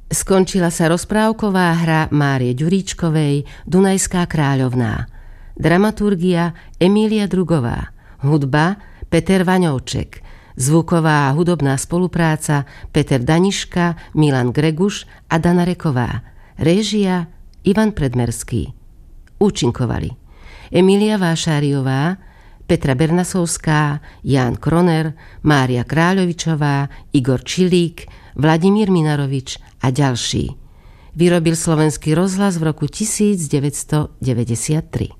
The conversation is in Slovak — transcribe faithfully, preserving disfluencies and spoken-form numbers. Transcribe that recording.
Skončila sa rozprávková hra Márie Ďuríčkovej Dunajská kráľovná. Dramaturgia Emília Drugová. Hudba Peter Vaňovček. Zvuková a hudobná spolupráca Peter Daniška, Milan Greguš a Dana Reková. Réžia Ivan Predmerský. Účinkovali Emília Vášáriová, Petra Bernasovská, Ján Kroner, Mária Kráľovičová, Igor Čilík, Vladimír Minarovič a ďalší. Vyrobil Slovenský rozhlas v roku devätnásťstodeväťdesiattri.